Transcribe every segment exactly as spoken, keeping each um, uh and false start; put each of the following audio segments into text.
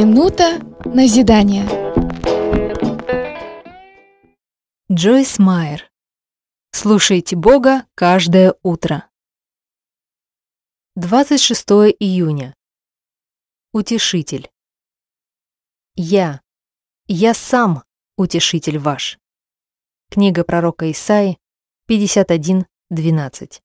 Минута назидания. Джойс Майер. Слушайте Бога каждое утро. двадцать шестого июня. Утешитель. Я, я сам утешитель ваш. Книга пророка Исаии, пятьдесят один двенадцать.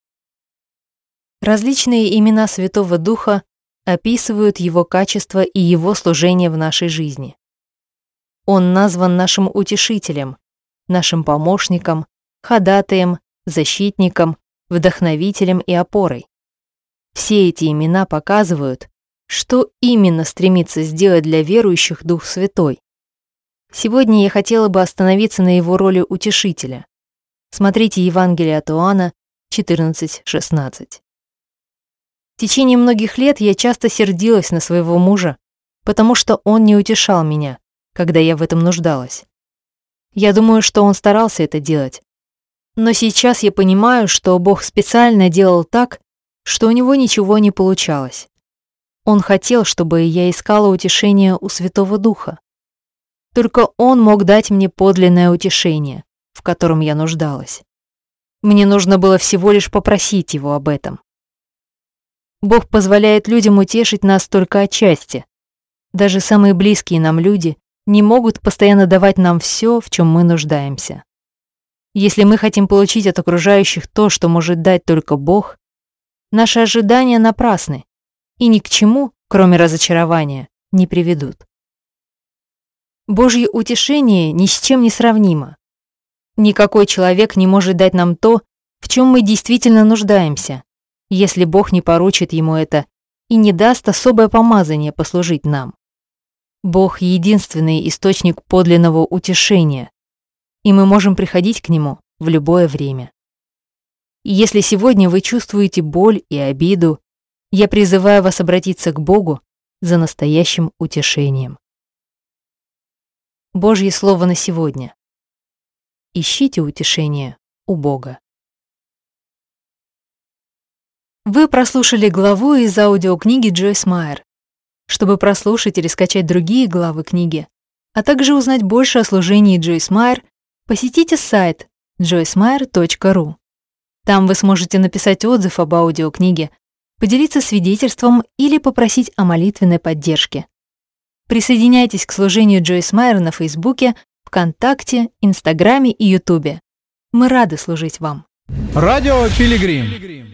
Различные имена Святого Духа описывают его качество и его служение в нашей жизни. Он назван нашим утешителем, нашим помощником, ходатаем, защитником, вдохновителем и опорой. Все эти имена показывают, что именно стремится сделать для верующих Дух Святой. Сегодня я хотела бы остановиться на его роли утешителя. Смотрите Евангелие от Иоанна четырнадцать шестнадцать. В течение многих лет я часто сердилась на своего мужа, потому что он не утешал меня, когда я в этом нуждалась. Я думаю, что он старался это делать. Но сейчас я понимаю, что Бог специально делал так, что у него ничего не получалось. Он хотел, чтобы я искала утешение у Святого Духа. Только Он мог дать мне подлинное утешение, в котором я нуждалась. Мне нужно было всего лишь попросить Его об этом. Бог позволяет людям утешить нас только отчасти. Даже самые близкие нам люди не могут постоянно давать нам все, в чем мы нуждаемся. Если мы хотим получить от окружающих то, что может дать только Бог, наши ожидания напрасны и ни к чему, кроме разочарования, не приведут. Божье утешение ни с чем не сравнимо. Никакой человек не может дать нам то, в чем мы действительно нуждаемся, если Бог не поручит ему это и не даст особое помазание послужить нам. Бог — единственный источник подлинного утешения, и мы можем приходить к Нему в любое время. И если сегодня вы чувствуете боль и обиду, я призываю вас обратиться к Богу за настоящим утешением. Божье слово на сегодня. Ищите утешение у Бога. Вы прослушали главу из аудиокниги Джойс Майер. Чтобы прослушать или скачать другие главы книги, а также узнать больше о служении Джойс Майер, посетите сайт джойс майер точка ру. Там вы сможете написать отзыв об аудиокниге, поделиться свидетельством или попросить о молитвенной поддержке. Присоединяйтесь к служению Джойс Майер на Фейсбуке, ВКонтакте, Инстаграме и Ютубе. Мы рады служить вам. Радио Пилигрим.